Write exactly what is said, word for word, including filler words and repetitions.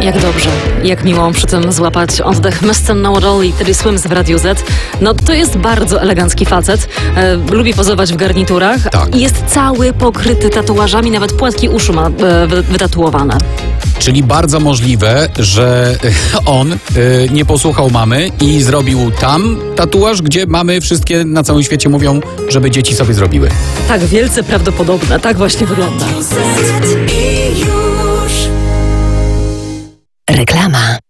Jak dobrze, jak miło przy tym złapać oddech. Mister Know-it-all i Teddy Swims w Radiu Z. No to jest bardzo elegancki facet. E, lubi pozować w garniturach. Tak. I jest cały pokryty tatuażami, nawet płatki uszu ma e, wy, wytatuowane. Czyli bardzo możliwe, że on y, nie posłuchał mamy i zrobił tam tatuaż, gdzie mamy wszystkie na całym świecie mówią, żeby dzieci sobie zrobiły. Tak wielce prawdopodobne, tak właśnie wygląda. Reklama.